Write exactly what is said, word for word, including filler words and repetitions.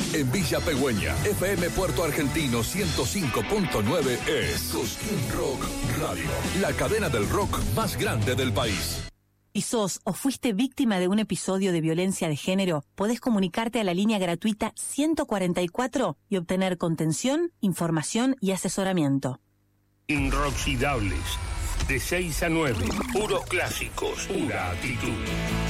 En Villa Pegüeña, F M Puerto Argentino ciento cinco punto nueve es Cosquín Rock Radio, la cadena del rock más grande del país. Si sos o fuiste víctima de un episodio de violencia de género, podés comunicarte a la línea gratuita ciento cuarenta y cuatro y obtener contención, información y asesoramiento. Inoxidables, de seis a nueve, puros clásicos, pura actitud.